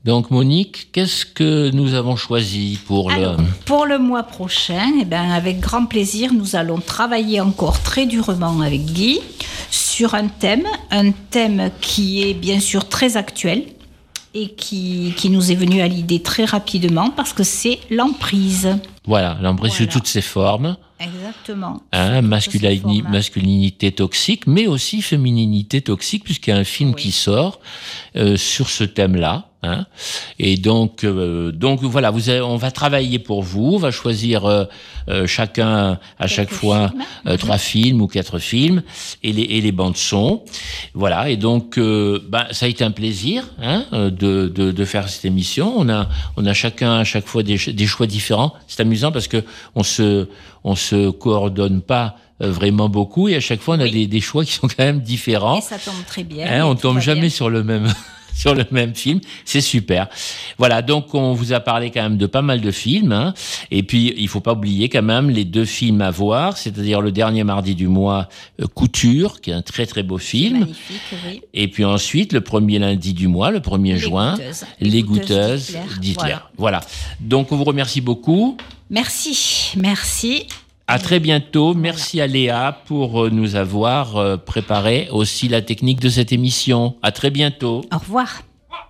Donc Monique, qu'est-ce que nous avons choisi pour Pour le mois prochain, avec grand plaisir, nous allons travailler encore très durement avec Guy sur un thème qui est bien sûr très actuel et qui nous est venu à l'idée très rapidement parce que c'est l'emprise. Voilà, l'emprise sous toutes ses formes. Exactement. Masculinité toxique, mais aussi fémininité toxique, puisqu'il y a un film qui sort sur ce thème-là. Et donc voilà, on va travailler pour vous, on va choisir chacun à chaque fois 3 films ou 4 films et les bandes son. Voilà, et donc ça a été un plaisir de faire cette émission. On a chacun à chaque fois des choix différents. C'est amusant parce que on se coordonne pas vraiment beaucoup et à chaque fois on a des choix qui sont quand même différents. Et ça tombe très bien. On tombe jamais sur le même sur le même film, c'est super. Voilà, donc on vous a parlé quand même de pas mal de films, et puis il faut pas oublier quand même les 2 films à voir, c'est-à-dire le dernier mardi du mois, Couture, qui est un très très beau film, magnifique, oui. Et puis ensuite le premier lundi du mois, le 1er juin, Les Goûteuses d'Hitler. Voilà, donc on vous remercie beaucoup. Merci. À très bientôt. Merci à Léa pour nous avoir préparé aussi la technique de cette émission. À très bientôt. Au revoir.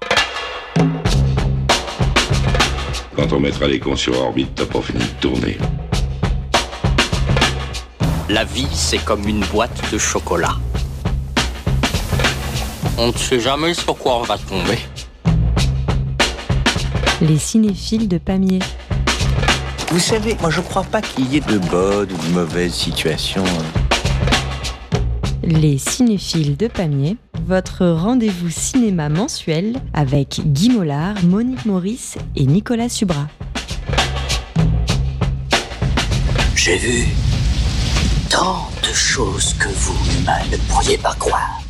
Quand on mettra les cons sur orbite, t'as pas fini de tourner. La vie, c'est comme une boîte de chocolat. On ne sait jamais sur quoi on va tomber. Les cinéphiles de Pamiers. Vous savez, moi je crois pas qu'il y ait de bonnes ou de mauvaises situations. Les cinéphiles de Pamiers, votre rendez-vous cinéma mensuel avec Guy Mollard, Monique Maurice et Nicolas Subra. J'ai vu tant de choses que vous, humains, ne pourriez pas croire.